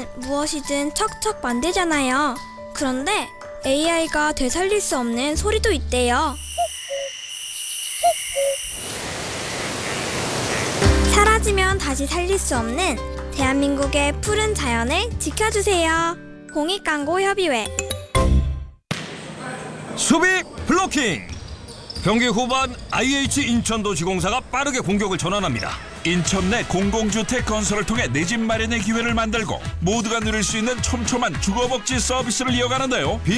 AI는 무엇이든 척척 만들잖아요. 그런데 AI가 되살릴 수 없는 소리도 있대요. 사라지면 다시 살릴 수 없는 대한민국의 푸른 자연을 지켜주세요. 공익광고협의회. 수비 블로킹. 경기 후반 IH 인천도시공사가 빠르게 공격을 전환합니다. 인천 내 공공주택 건설을 통해 내 집 마련의 기회를 만들고 모두가 누릴 수 있는 촘촘한 주거복지 서비스를 이어가는데요.